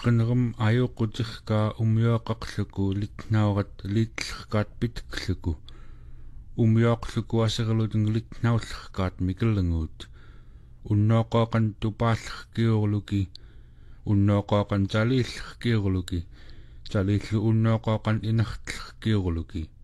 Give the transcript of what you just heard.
qinnerum ajuqqutirkaa umiuaqarluku litnaurat liitlerkaat pitikluku umiuaqluku aserlutun litnaullerkaat mikellenguut unnoqoqan tupaallerkiurluki unnoqoqan taliillerkiurluki taliillu unnoqoqan inertlerkiurluki